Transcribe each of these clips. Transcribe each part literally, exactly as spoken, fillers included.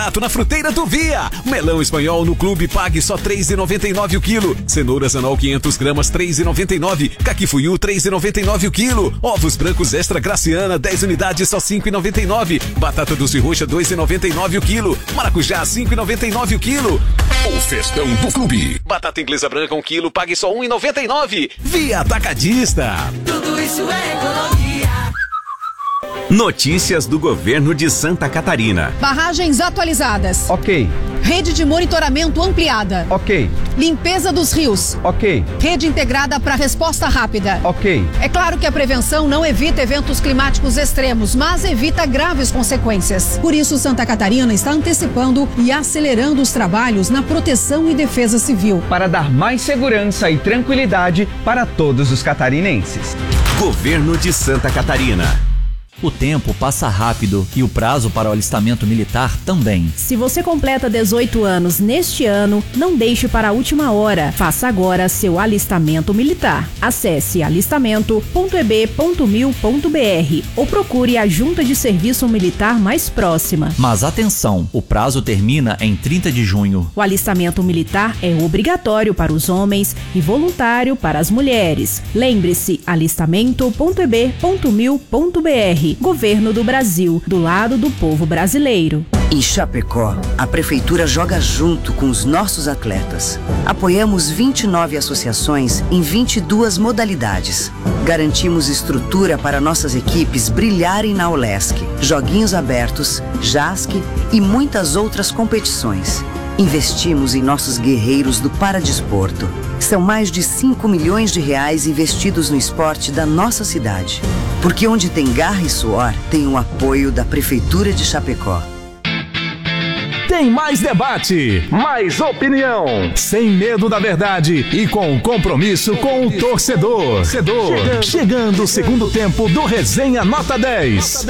Na fruteira do Via. Melão espanhol no clube pague só três reais e noventa e nove o quilo. Cenouras anol quinhentas gramas três reais e noventa e nove. Caquifuiu três reais e noventa e nove o quilo. Ovos brancos extra Graciana dez unidades só cinco reais e noventa e nove. Batata doce roxa dois reais e noventa e nove o quilo. Maracujá cinco reais e noventa e nove o quilo. O festão do clube. Batata inglesa branca um quilo pague só um real e noventa e nove. Via Atacadista. Tudo isso é economia. Notícias do governo de Santa Catarina. Barragens atualizadas. Ok. Rede de monitoramento ampliada. Ok. Limpeza dos rios. Ok. Rede integrada para resposta rápida. Ok. É claro que a prevenção não evita eventos climáticos extremos, mas evita graves consequências. Por isso, Santa Catarina está antecipando e acelerando os trabalhos na proteção e defesa civil. Para dar mais segurança e tranquilidade para todos os catarinenses. Governo de Santa Catarina. O tempo passa rápido e o prazo para o alistamento militar também. Se você completa dezoito anos neste ano, não deixe para a última hora. Faça agora seu alistamento militar. Acesse alistamento ponto e b ponto mil ponto b r ou procure a junta de serviço militar mais próxima. Mas atenção, o prazo termina em trinta de junho. O alistamento militar é obrigatório para os homens e voluntário para as mulheres. Lembre-se, alistamento ponto e b ponto mil ponto b r. Governo do Brasil, do lado do povo brasileiro. Em Chapecó, a Prefeitura joga junto com os nossos atletas. Apoiamos vinte e nove associações em vinte e duas modalidades. Garantimos estrutura para nossas equipes brilharem na Olesc, Joguinhos Abertos, JASC e muitas outras competições. Investimos em nossos guerreiros do Paradesporto. São mais de cinco milhões de reais investidos no esporte da nossa cidade. Porque onde tem garra e suor, tem o apoio da Prefeitura de Chapecó. Tem mais debate, mais opinião, sem medo da verdade e com compromisso com o torcedor. Chegando, Chegando o segundo tempo do Resenha Nota dez.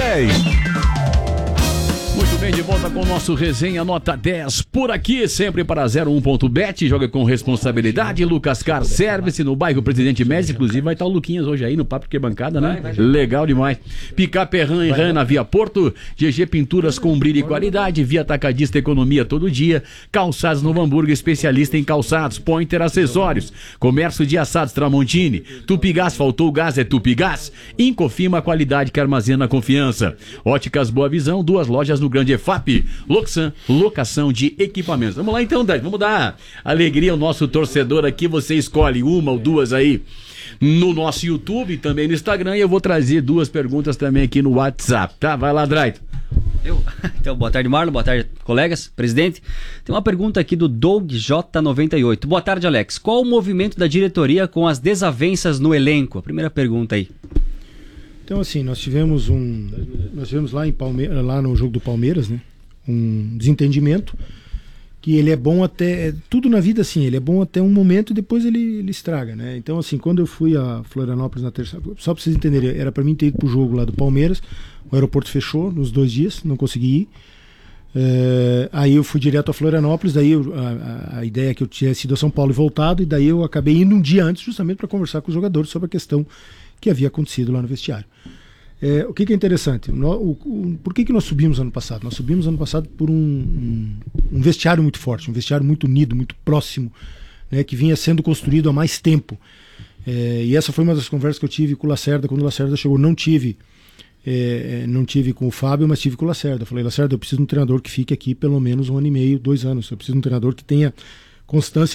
Muito bem, de volta com o nosso Resenha Nota dez por aqui, sempre para zero um ponto bet, joga com responsabilidade. Lucas Car Service no bairro Presidente Médici, inclusive vai estar o Luquinhas hoje aí no Papo que Bancada, né? Vai, vai, Legal demais. Picape Ram e Ram na Via Porto, G G Pinturas com brilho e qualidade, Via Atacadista Economia todo dia, Calçados Novo Hamburgo, especialista em calçados, Pointer Acessórios, Comércio de Assados Tramontini, Tupigás, faltou gás, é Tupigás, Incofima, qualidade que armazena confiança, Óticas Boa Visão, duas lojas no Grande E F A P, Loxan, locação de equipamentos. Vamos lá então, Dani, vamos dar alegria ao nosso torcedor aqui, você escolhe uma ou duas aí no nosso YouTube, também no Instagram, e eu vou trazer duas perguntas também aqui no WhatsApp, tá? Vai lá, Draito. Eu? Então, boa tarde, Marlon, boa tarde, colegas, presidente. Tem uma pergunta aqui do Doug J noventa e oito. Boa tarde, Alex. Qual o movimento da diretoria com as desavenças no elenco? A primeira pergunta aí. Então, assim, nós tivemos um. Nós tivemos lá, em Palme... lá no jogo do Palmeiras, né? Um desentendimento. Que ele é bom até. Tudo na vida, assim, ele é bom até um momento e depois ele, ele estraga, né? Então, assim, quando eu fui a Florianópolis na terça. Só pra vocês entenderem, era pra mim ter ido pro jogo lá do Palmeiras. O aeroporto fechou nos dois dias, não consegui ir. É... Aí eu fui direto a Florianópolis. Daí eu... a, a ideia é que eu tinha ido a São Paulo e voltado. E daí eu acabei indo um dia antes, justamente para conversar com os jogadores sobre a questão que havia acontecido lá no vestiário. É, o que, que é interessante? No, o, o, por que, que nós subimos ano passado? Nós subimos ano passado por um, um, um vestiário muito forte, um vestiário muito unido, muito próximo, né, que vinha sendo construído há mais tempo. É, e essa foi uma das conversas que eu tive com o Lacerda quando o Lacerda chegou. Não tive, é, não tive com o Fábio, mas tive com o Lacerda. Eu falei, Lacerda, eu preciso de um treinador que fique aqui pelo menos um ano e meio, dois anos. Eu preciso de um treinador que tenha constância